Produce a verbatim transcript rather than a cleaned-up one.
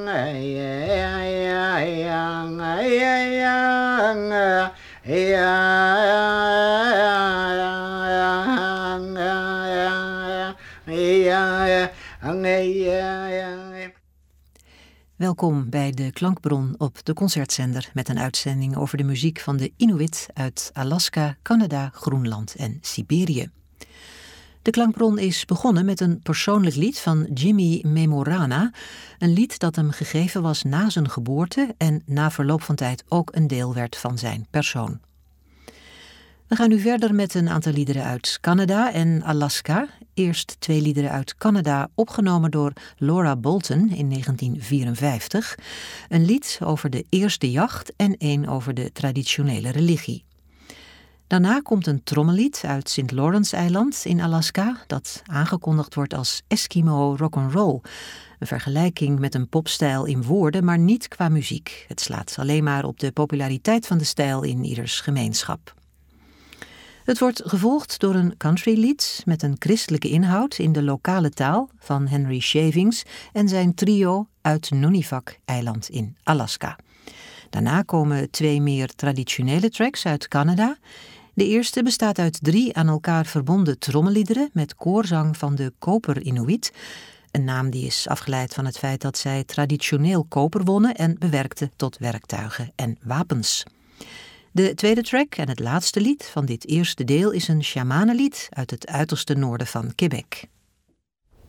Welkom bij de Klankbron op de Concertzender met een uitzending over de muziek van de Inuit uit Alaska, Canada, Groenland en Siberië. De Klankbron is begonnen met een persoonlijk lied van Jimmy Memorana, een lied dat hem gegeven was na zijn geboorte en na verloop van tijd ook een deel werd van zijn persoon. We gaan nu verder met een aantal liederen uit Canada en Alaska. Eerst twee liederen uit Canada, opgenomen door Laura Bolton in negentien vierenvijftig. Een lied over de eerste jacht en een over de traditionele religie. Daarna komt een trommellied uit Saint Lawrence-eiland in Alaska, dat aangekondigd wordt als Eskimo rock'n'roll. Een vergelijking met een popstijl in woorden, maar niet qua muziek. Het slaat alleen maar op de populariteit van de stijl in ieders gemeenschap. Het wordt gevolgd door een countrylied met een christelijke inhoud in de lokale taal van Henry Shavings en zijn trio uit Nunivak-eiland in Alaska. Daarna komen twee meer traditionele tracks uit Canada. De eerste bestaat uit drie aan elkaar verbonden trommelliederen met koorzang van de Koper-Inuit, een naam die is afgeleid van het feit dat zij traditioneel koper wonnen en bewerkten tot werktuigen en wapens. De tweede track en het laatste lied van dit eerste deel is een shamanenlied uit het uiterste noorden van Quebec.